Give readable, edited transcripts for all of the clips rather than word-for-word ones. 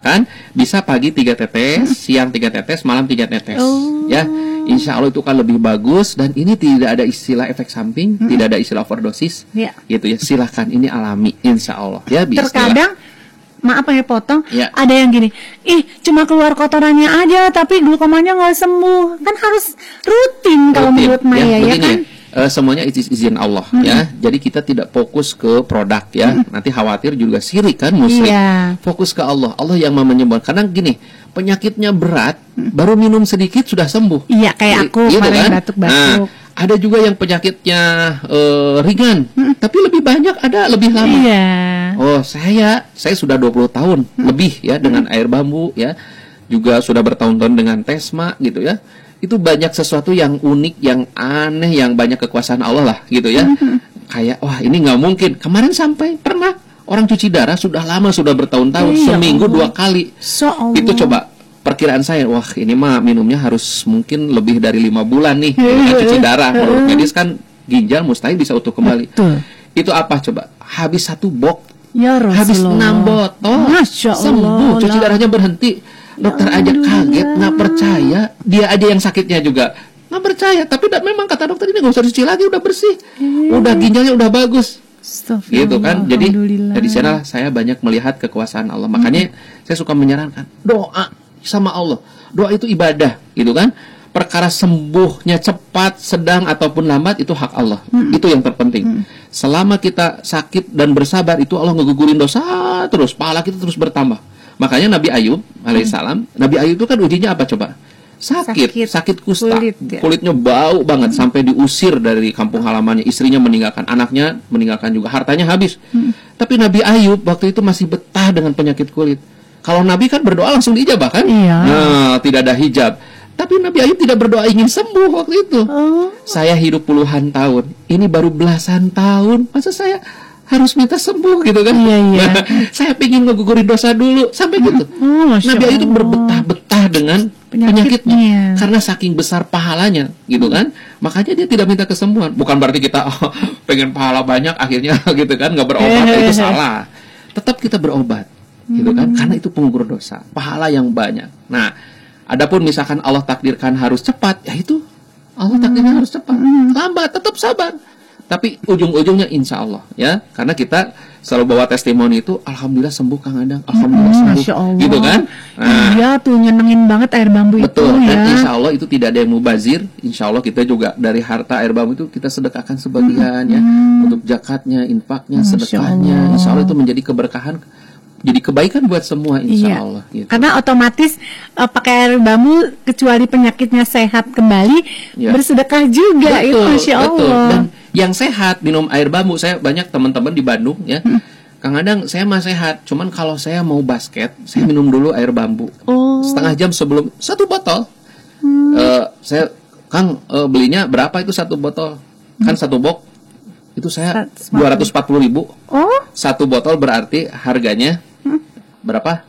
makan bisa pagi 3 tetes, siang 3 tetes, malam 3 tetes. Ya, insya Allah itu kan lebih bagus dan ini tidak ada istilah efek samping, tidak ada istilah overdosis, gitu ya. Silahkan ini alami, insya Allah. Ya, terkadang maaf ya potong, ya. Ada yang gini, cuma keluar kotorannya aja, tapi glukomanya nggak sembuh, kan harus rutin kalau menurut Maya ya kan? Semuanya izin Allah ya. Jadi kita tidak fokus ke produk ya. Nanti khawatir juga sirik kan, musyrik. Fokus ke Allah. Allah yang mau menyembuhkan. Karena gini, penyakitnya berat, baru minum sedikit sudah sembuh. Iya, kayak aku gitu kemarin kan? batuk-batuk. Ada juga yang penyakitnya ringan, tapi lebih banyak, ada lebih lama. Oh, saya sudah 20 tahun lebih ya dengan air bambu ya. Juga sudah bertahun-tahun dengan Tesma gitu ya. Itu banyak sesuatu yang unik, yang aneh, yang banyak kekuasaan Allah lah gitu ya. Kayak wah ini nggak mungkin. Kemarin sampai pernah orang cuci darah sudah lama, sudah bertahun-tahun, seminggu 2 kali. Itu coba perkiraan saya, wah ini mah minumnya harus mungkin lebih dari 5 bulan nih cuci darah. Menurut medis kan ginjal mustahil bisa utuh kembali. Itu apa coba? Habis 1 box, habis 6 botol, sembuh, cuci darahnya berhenti. Dokter aja kaget, nggak percaya. Dia aja yang sakitnya juga nggak percaya. Tapi memang kata dokter ini nggak usah dicuci lagi, udah bersih, udah ginjalnya udah bagus, gitu kan. Jadi dari sana saya banyak melihat kekuasaan Allah. Makanya saya suka menyarankan doa sama Allah. Doa itu ibadah, gitu kan. Perkara sembuhnya cepat, sedang ataupun lambat itu hak Allah. Itu yang terpenting. Selama kita sakit dan bersabar itu Allah ngegugurin dosa terus, pahala kita terus bertambah. Makanya Nabi Ayub alaihissalam, Nabi Ayub itu kan ujinya apa coba? Sakit kusta, kulitnya bau banget sampai diusir dari kampung halamannya, istrinya meninggalkan, anaknya meninggalkan juga, hartanya habis. Tapi Nabi Ayub waktu itu masih betah dengan penyakit kulit. Kalau Nabi kan berdoa langsung diijabah kan? Nah, tidak ada hijab. Tapi Nabi Ayub tidak berdoa ingin sembuh waktu itu. Saya hidup puluhan tahun, ini baru belasan tahun, masa saya harus minta sembuh gitu kan? Saya pengen ngegugurin dosa dulu sampai gitu. Nabi Ayub itu berbetah-betah dengan penyakitnya karena saking besar pahalanya gitu kan. Makanya dia tidak minta kesembuhan. Bukan berarti kita pengen pahala banyak akhirnya gitu kan nggak berobat, itu salah. Tetap kita berobat gitu kan, karena itu penggugur dosa, pahala yang banyak. Nah, adapun misalkan Allah takdirkan harus cepat, ya itu Allah takdirkan harus cepat. Lambat tetap sabar. Tapi ujung-ujungnya insya Allah ya, karena kita selalu bawa testimoni itu, alhamdulillah sembuh Kang Adang, alhamdulillah sembuh, gitu kan? Nah, iya tuh nyenengin banget air bambu betul, itu dan insya Allah itu tidak ada yang mubazir. Insya Allah kita juga dari harta air bambu itu kita sedekahkan sebagian ya, untuk zakatnya, infaknya, sedekahnya. Insya Allah itu menjadi keberkahan, jadi kebaikan buat semua insya Allah gitu. Karena otomatis pakai air bambu kecuali penyakitnya sehat kembali, bersedekah juga. Betul, itu Masya Allah. Dan yang sehat minum air bambu, saya banyak teman-teman di Bandung ya, Kang Adang saya mah sehat, cuman kalau saya mau basket saya minum dulu air bambu setengah jam sebelum 1 botol. Saya Kang belinya berapa itu 1 botol? Kan 1 box itu saya 240.000. 1 botol berarti harganya berapa?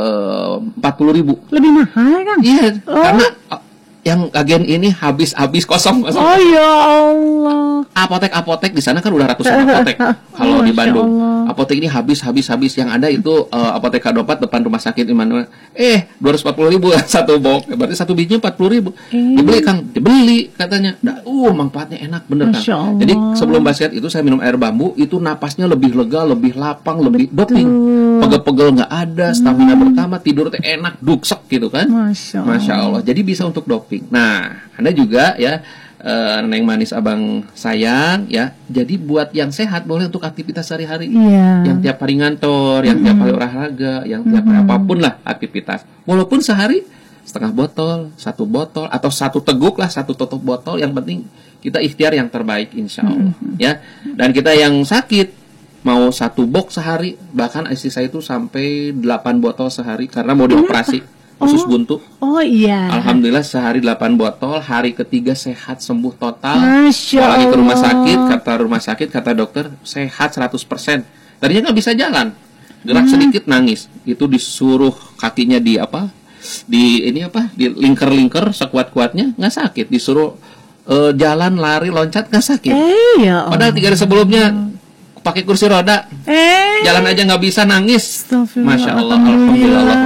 40.000. Lebih mahal kan? Iya, karena yang agen ini habis kosong. Oh ya Allah. Apotek di sana kan udah ratusan apotek. Kalau di Bandung, apotek ini habis. Yang ada itu apotek Kadopat depan rumah sakit Immanuel. 240.000 1 box. Berarti 1 bijinya 40.000. Dibeli Kang, dibeli katanya. Manfaatnya enak bener Kang. Jadi sebelum basket itu saya minum air bambu, itu napasnya lebih lega, lebih lapang, lebih doping. Pegel-pegel nggak ada, stamina bertambah, tidur teh enak, duksek gitu kan. Masya Allah. Jadi bisa untuk doping. Nah, Anda juga ya, Neng manis abang sayang ya. Jadi buat yang sehat boleh untuk aktivitas sehari-hari. Yang tiap hari ngantor, yang tiap hari olahraga, yang tiap hari apapun lah aktivitas. Walaupun sehari setengah botol, 1 botol, atau 1 teguk lah, 1 tutup botol. Yang penting kita ikhtiar yang terbaik insya Allah ya. Dan kita yang sakit mau 1 box sehari, bahkan istri saya itu sampai 8 botol sehari karena mau dioperasi usus buntu. Alhamdulillah sehari 8 botol, hari ketiga sehat sembuh total. Kalau lagi ke rumah sakit kata dokter sehat 100%. Tadinya nggak bisa jalan, gerak sedikit nangis. Itu disuruh kakinya di lingker-lingker sekuat-kuatnya nggak sakit. Disuruh jalan, lari, loncat nggak sakit. Padahal 3 hari sebelumnya pakai kursi roda, jalan aja nggak bisa, nangis. Masya Allah, alhamdulillah.